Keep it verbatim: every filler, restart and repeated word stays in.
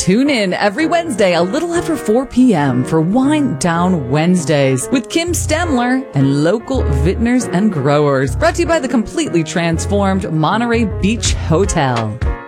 Tune in every Wednesday a little after four p.m. for Wine Down Wednesdays with Kim Stemler and local vintners and growers. Brought to you by the completely transformed Monterey Beach Hotel.